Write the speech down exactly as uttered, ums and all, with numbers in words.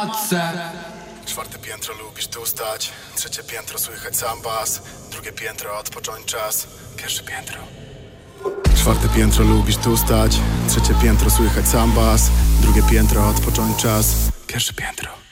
matce. Czwarte piętro lubisz tu stać, trzecie piętro słychać sam bas, drugie piętro odpocząć czas, pierwsze piętro. Czwarte piętro lubisz tu stać, trzecie piętro słychać sam bas, drugie piętro odpocząć czas, pierwsze piętro.